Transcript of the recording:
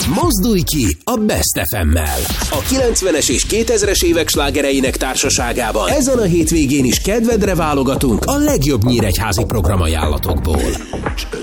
Mozdulj ki a Best FM-mel. A 90-es és 2000-es évek slágereinek társaságában ezen a hétvégén is kedvedre válogatunk a legjobb nyíregyházi programajánlatokból.